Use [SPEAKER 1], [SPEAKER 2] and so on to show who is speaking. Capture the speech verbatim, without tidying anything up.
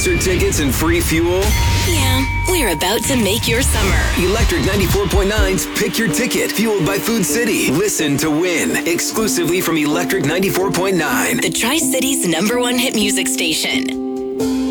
[SPEAKER 1] Concert tickets and free fuel?
[SPEAKER 2] Yeah, we're about to make your summer.
[SPEAKER 1] Electric ninety-four point nine's Pick Your Ticket, fueled by Food City. Listen to win, exclusively from Electric ninety-four point nine.
[SPEAKER 2] The Tri-City's number one hit music station.